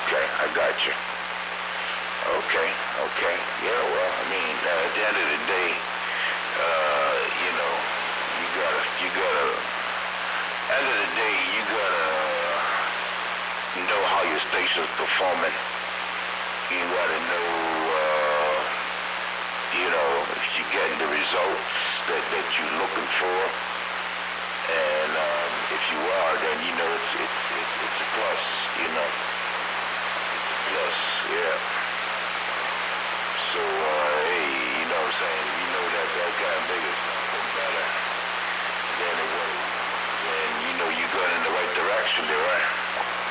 Okay, I got you. Okay, okay. Yeah, well, I mean, at the end of the day, you know, end of the day, you gotta know how your station's performing. You gotta know, if you're getting the results that you're looking for. And if you are, then you know it's a plus. You know, it's a plus. Yeah. So hey, you know what I'm saying? You know that got bigger, something better than it was. And you know you're going in the right direction there, right?